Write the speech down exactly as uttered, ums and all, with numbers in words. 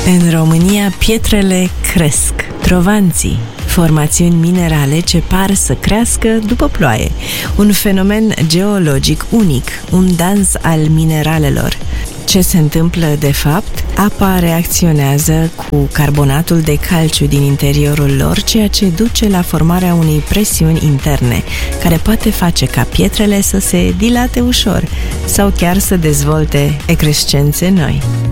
În România, pietrele cresc. Trovanții, formațiuni minerale ce par să crească după ploaie. Un fenomen geologic unic, un dans al mineralelor. Ce se întâmplă de fapt? Apa reacționează cu carbonatul de calciu din interiorul lor, ceea ce duce la formarea unei presiuni interne, care poate face ca pietrele să se dilate ușor sau chiar să dezvolte excrescențe noi.